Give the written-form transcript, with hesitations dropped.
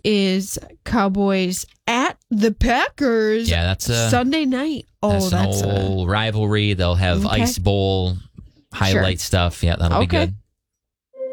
is Cowboys at the Packers. Yeah, that's Sunday night. Oh, that's an old rivalry. They'll have Ice Bowl highlight stuff. Yeah, that'll be good.